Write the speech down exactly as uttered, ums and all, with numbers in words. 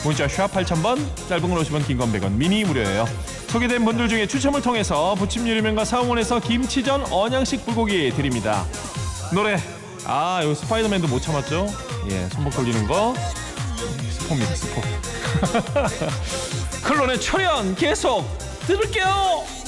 문자 샵 팔천 번, 짧은 건 오십 원, 긴 건 백 원, 미니 무료예요. 소개된 분들 중에 추첨을 통해서 부침 유리면과 사홍원에서 김치전 언양식 불고기 드립니다. 노래, 아 여기 스파이더맨도 못 참았죠? 예, 손목 돌리는 거 스포입니다, 스포. 클론의 철현 계속 들을게요.